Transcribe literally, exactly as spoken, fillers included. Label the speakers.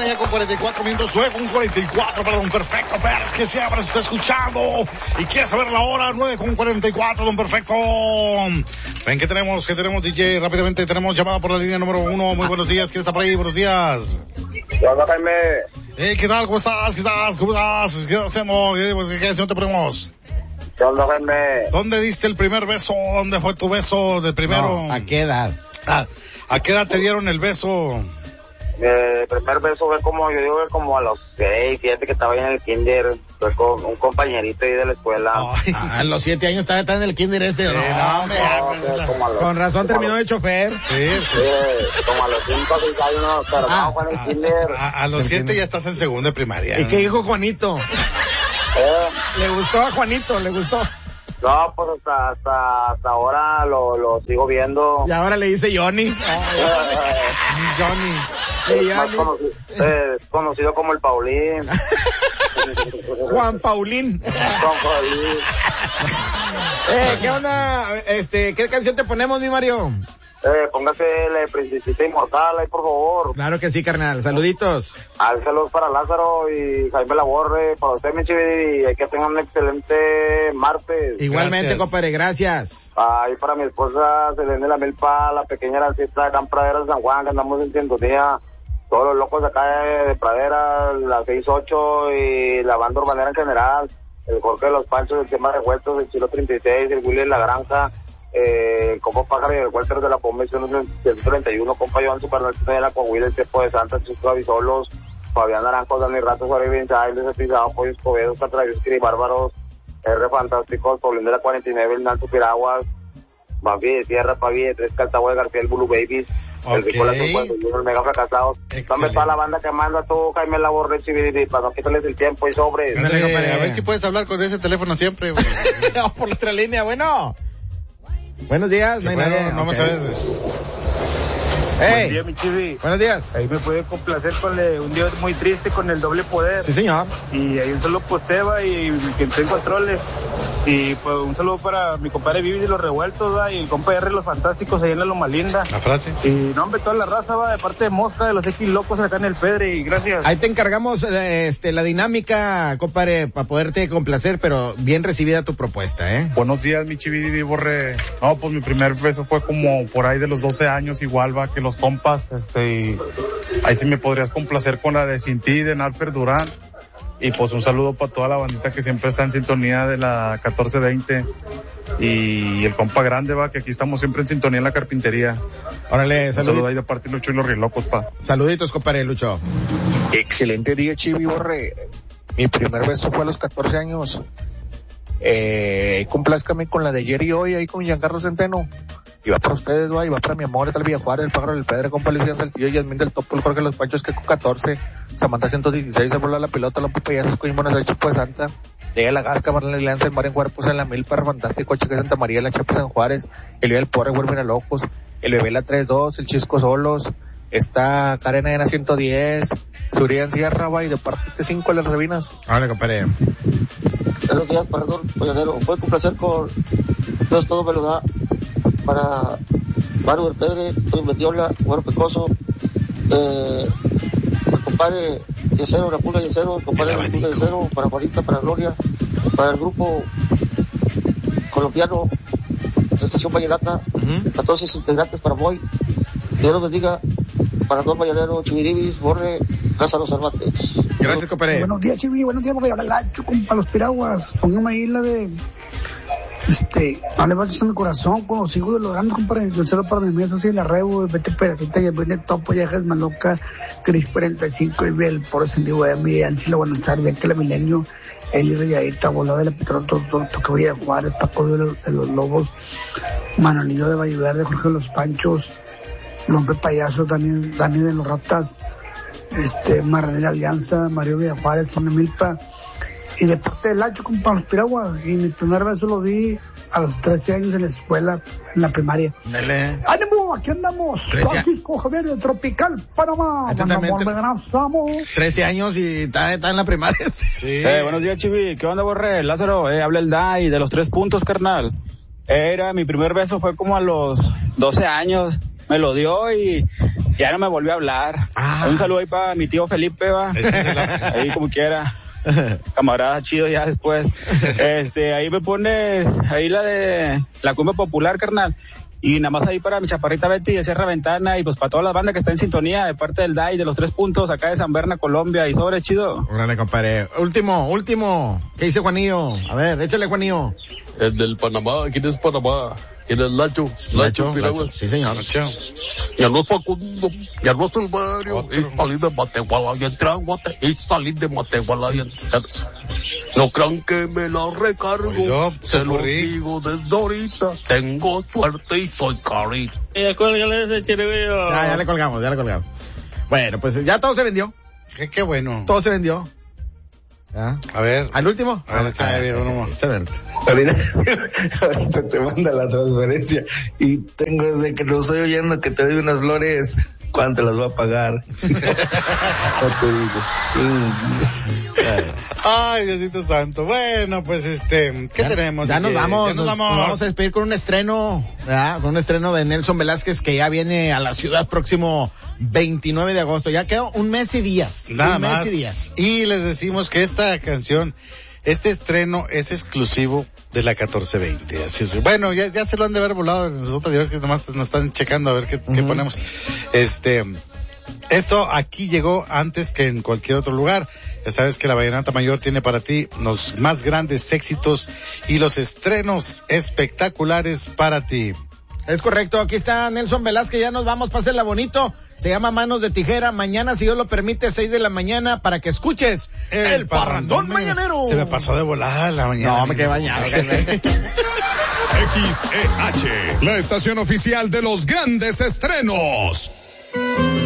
Speaker 1: mañana ya con cuarenta y cuatro minutos, luego un cuarenta y cuatro para Don Perfecto Pérez, que siempre se está escuchando y quiere saber la hora, nueve con cuarenta y cuatro, Don Perfecto. Ven, que tenemos, que tenemos, D J, rápidamente tenemos llamada por la línea número uno. Muy buenos días, ¿quién está por ahí? Buenos días.
Speaker 2: Hola, Jaime.
Speaker 1: Hey, ¿qué tal? ¿Cómo estás? ¿Qué estás? ¿Cómo estás? ¿Qué estás haciendo? ¿Qué, qué canción te ponemos?
Speaker 2: ¿Qué onda, Jaime?
Speaker 1: ¿Dónde diste el primer beso? ¿Dónde fue tu beso del primero?
Speaker 3: No, ¿a qué edad?
Speaker 1: Ah, ¿a qué edad te dieron el beso?
Speaker 2: El primer beso fue como, yo digo, como a los seis, fíjate que estaba ahí en el kinder, fue con un compañerito ahí de la escuela.
Speaker 3: Ay, a los siete años estaba en el kinder este.
Speaker 1: Sí, no, no,
Speaker 2: no, como a los,
Speaker 3: con razón terminó
Speaker 2: los,
Speaker 3: de chofer.
Speaker 1: Sí,
Speaker 2: sí. Sí, como a los cinco o seis años, pero
Speaker 3: Ah,
Speaker 2: no, fue en el kinder.
Speaker 1: A, a los siete ya estás en segundo de primaria.
Speaker 3: ¿Y qué dijo Juanito?
Speaker 2: Eh,
Speaker 3: Le gustó a Juanito, le gustó.
Speaker 2: no, pues hasta, hasta, hasta ahora lo, lo sigo viendo.
Speaker 3: Y ahora le dice Johnny.
Speaker 2: Eh,
Speaker 3: Johnny.
Speaker 2: es
Speaker 3: Sí,
Speaker 2: más
Speaker 3: Johnny.
Speaker 2: conocido, es conocido como el Paulín.
Speaker 3: Juan Paulín.
Speaker 2: Juan Paulín.
Speaker 3: Eh, ¿qué onda? Este, ¿qué canción te ponemos, mi Mario?
Speaker 2: Eh, póngase la de Princesita Inmortal ahí, por favor.
Speaker 3: Claro que sí, carnal. Saluditos.
Speaker 2: Al saludos para Lázaro y Jaime Laborre, para usted, mi chivi, y que tengan un excelente martes.
Speaker 3: Igualmente,
Speaker 1: Gracias.
Speaker 3: compadre, gracias.
Speaker 2: Ahí para mi esposa Selene La Milpa, la pequeña Arancita, acá en Pradera de San Juan, que andamos en sintonía. Todos los locos de acá de, de Pradera, la seis ocho y la banda urbanera en general. El Jorge de los Panchos, el Tema de Huertos, el Chilo treinta y seis, el Willy de la Granja. Eh, el Coco Pájaro y el Walter de la Convención del treinta y uno, compa Joan Supernalista de la Coahuila, el Tepo de Santa, Chico Avisolos, Fabián Naranjo, Dani Ratos, Ariel Chávez, Pisado, Pollo Escobedo, Catravios, Kiri Bárbaros, R Fantásticos, Paulín de la cuarenta y nueve, el Nanto Piraguas, Bambi de Tierra, Pavi de Tres, Caltagua de García, el Blue Babies, el
Speaker 1: Okay.
Speaker 2: Ricola cincuenta y uno, el Mega Fracasados. Dame toda la banda que manda tú, Jaime Laborre, Chiviri, para no quitarles el tiempo y sobre.
Speaker 1: Ándale, compadre, a ver si puedes hablar con ese teléfono siempre. güey.
Speaker 3: No, por nuestra línea, bueno. Buenos días,
Speaker 1: Se
Speaker 3: no hay
Speaker 1: fueron,
Speaker 3: nadie.
Speaker 1: vamos
Speaker 3: Ok.
Speaker 1: a ver.
Speaker 3: Hey,
Speaker 4: Buen día, mi chivi.
Speaker 3: buenos días.
Speaker 4: Ahí me puede complacer con le- un día muy triste con el doble poder.
Speaker 3: Sí, señor.
Speaker 4: Y ahí un saludo posteba y quien esté en controles. Y pues un saludo para mi compadre Vivi de los Revueltos, ¿va? Y el compa R los Fantásticos ahí en la Loma Linda.
Speaker 1: La frase.
Speaker 4: Y no, hombre, toda la raza va de parte de Mosca, de los X Locos acá en el Pedre. Y gracias.
Speaker 3: Ahí te encargamos eh, este la dinámica, compadre, para poderte complacer, pero bien recibida tu propuesta, ¿eh?
Speaker 5: Buenos días, mi Chivi Borre. No, pues mi primer beso fue como por ahí de los doce años, igual va que los compas, este, y ahí sí me podrías complacer con la de Sin Ti, de Narfer Durán. Y pues un saludo para toda la bandita que siempre está en sintonía de la catorce veinte. Y el compa grande, va, que aquí estamos siempre en sintonía en la carpintería.
Speaker 3: Órale,
Speaker 5: Un saludo
Speaker 3: saluditos.
Speaker 5: ahí de parte de Lucho y los Rilocos, pa.
Speaker 3: Saluditos, compadre Lucho.
Speaker 6: Excelente día, Chivi Borre. Mi primer beso fue a los catorce años. Eh, complázcame con la de ayer y hoy, ahí con Giancarlo Centeno. Y va para ustedes, va, y va para mi amor, tal Villa Juárez, el Pájaro del Pedre, compa Luciano Saltillo, Yasmín del Topo, el Jorge de los Panchos, que con catorce, Samantha ciento dieciséis, se bola la pelota, la Pupayazos, Coimbonas, el Chipo de Santa, llega la Gasca, Marlene Lanza, el Mar en Cuerpos, en la Milpa, Fantástico, Cheque Santa María, la Chapa San Juárez, el Bebé del Porre, Huerven a Locos, el Bebé la tres dos, el Chisco Solos, está Karen Arena ciento diez, Surian Sierra, va, y de parte de cinco, las Revinas.
Speaker 3: Órale, compadre.
Speaker 7: Buenos días, parador, polladero. Puede complacer con Dios todo me lo da para Maru del Pedre, Toy Mendiola, Güero Pecoso, eh, el compadre Yesero, la Pula Yesero, el compadre la Pula Yesero, para Juanita, para Gloria, para el grupo colombiano de Estación Vallenata,
Speaker 3: Uh-huh.
Speaker 7: a todos sus integrantes, para Moy, Dios los bendiga, para Don Valladero, Chivirivis, Borre, Lázaro Cervantes.
Speaker 3: Gracias, compadre.
Speaker 8: Buenos días, Chivi, buenos días, porque habla Lacho, compa, los piraguas. Póngame ahí la de, este, no le vayas en el corazón con los hijos de los grandes, compadre. Yo cedo para mi mesa, así la rebo, vete perrita, y el vende topo, ya es maloca, Cris cuarenta y cinco, y el por ese digo, de mi, Ansi la Buenos Aires, que la Milenio, Eli Rayadita, Volada de la Petróleo, todo, que voy a jugar, Paco de los, de los Lobos, Manolillo de Valleverde, Jorge de los Panchos, Lompe Payaso, Dani, Dani de los Ratas, este, Marranera Alianza, Mario Villajuárez, Zona Milpa, y de parte del Lacho, compa, los Piragua, y mi primer beso lo di a los trece años en la escuela, en la primaria.
Speaker 3: Dale.
Speaker 8: ¡Ánimo! ¡Aquí andamos!
Speaker 3: trece
Speaker 8: Francisco Javier de Tropical, Panamá.
Speaker 3: Este también
Speaker 8: Amor,
Speaker 3: te-
Speaker 8: me ganamos.
Speaker 3: trece años y está, está en la primaria.
Speaker 1: Sí.
Speaker 4: Eh, buenos días, Chivi. ¿Qué onda, Borre? Lázaro, eh, habla el Dai de los tres puntos, carnal. Era, mi primer beso fue como a los doce años. Me lo dio y
Speaker 9: ya no me volvió a hablar. Ah. Un saludo ahí para mi tío Felipe, va. Es que se la... Ahí como quiera. Camarada chido ya después. Este, ahí me pones, ahí la de la cumbia popular, carnal. Y nada más ahí para mi chaparrita Betty de Sierra Ventana y pues para todas las bandas que están en sintonía de parte del D A I de los tres puntos acá de San Berna, Colombia y sobre chido.
Speaker 3: Órale, compadre. Último, último. ¿Qué dice Juanillo? A ver, échale, Juanillo.
Speaker 10: El del Panamá. ¿Quién es Panamá? ¿Quién es Lacho? Lacho,
Speaker 3: Lacho. Sí, señor. Lacho.
Speaker 10: Ya no es Facundo, ya no es el barrio. Y salí de Matehuala y entré a Guate y salí de Matehuala y entré. No crean que me la recargo. Oido, se lo digo desde ahorita. Tengo suerte y soy carita.
Speaker 9: Ya colgale ese chiribío.
Speaker 3: Ya, ya le colgamos, ya le colgamos. Bueno, pues ya todo se vendió.
Speaker 1: Qué, qué bueno.
Speaker 3: Todo se vendió. ¿Ah?
Speaker 1: A ver.
Speaker 3: ¿Al último?
Speaker 1: A ver, a ver, uno
Speaker 3: se ven.
Speaker 11: Ahorita, ahorita te manda la transferencia y tengo desde que lo estoy oyendo que te doy unas flores. ¿Cuánto las va a pagar? No te digo.
Speaker 1: Ay, Diosito santo. Bueno, pues este, ¿qué
Speaker 3: ya,
Speaker 1: tenemos?
Speaker 3: Ya nos vamos,
Speaker 1: ya nos vamos.
Speaker 3: Nos vamos a despedir con un estreno, ¿verdad? Con un estreno de Nelson Velázquez que ya viene a la ciudad próximo veintinueve de agosto. Ya quedó un mes y días.
Speaker 1: Nada
Speaker 3: un
Speaker 1: más.
Speaker 3: Mes y días.
Speaker 1: Y les decimos que esta canción, este estreno es exclusivo de la catorce veinte. Así es. Bueno, ya, ya se lo han de haber volado en las otras días que nomás nos están checando a ver qué, uh-huh. qué ponemos. Este, esto aquí llegó antes que en cualquier otro lugar. Ya sabes que la Vallenata Mayor tiene para ti los más grandes éxitos y los estrenos espectaculares para ti.
Speaker 3: Es correcto, aquí está Nelson Velázquez, ya nos vamos, pásenla bonito, se llama Manos de Tijera, mañana si Dios lo permite, seis de la mañana, para que escuches El, el Parrandón Mañanero.
Speaker 1: Se me pasó de volada la mañana.
Speaker 3: No, me quedé bañado.
Speaker 12: X E H, la estación oficial de los grandes estrenos.